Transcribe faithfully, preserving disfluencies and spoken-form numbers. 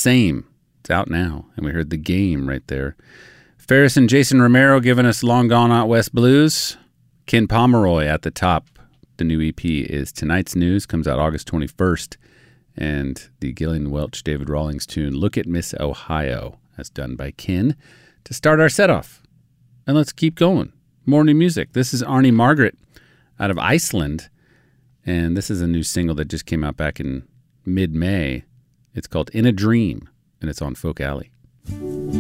Same. It's out now. And we heard The Game right there. Ferris and Jason Romero giving us Long Gone Out West Blues. Ken Pomeroy at the top. The new E P is Tonight's News. Comes out August twenty-first. And the Gillian Welch, David Rawlings tune, Look at Miss Ohio, as done by Ken, to start our set off. And let's keep going. More new music. This is Arnie Margaret out of Iceland. And this is a new single that just came out back in mid-May. It's called In a Dream, and it's on Folk Alley.